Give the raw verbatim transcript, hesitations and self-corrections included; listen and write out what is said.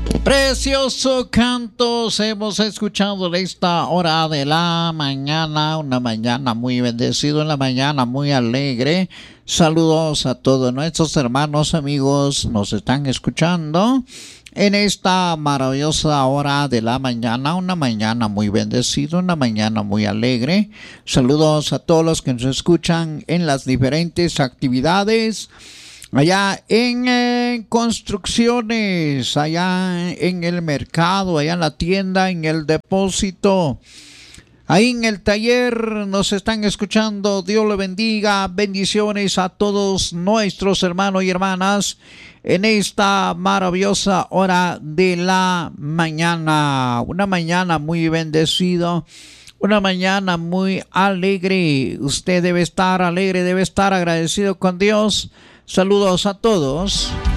Precioso cantos hemos escuchado de esta hora de la mañana, una mañana muy bendecida, una mañana muy alegre. Saludos a todos nuestros hermanos, amigos, nos están escuchando en esta maravillosa hora de la mañana, una mañana muy bendecida, una mañana muy alegre. Saludos a todos los que nos escuchan en las diferentes actividades. Allá en eh, construcciones, allá en el mercado, allá en la tienda, en el depósito, ahí en el taller nos están escuchando. Dios le bendiga, bendiciones a todos nuestros hermanos y hermanas en esta maravillosa hora de la mañana. Una mañana muy bendecida, una mañana muy alegre. Usted debe estar alegre, debe estar agradecido con Dios. Saludos a todos.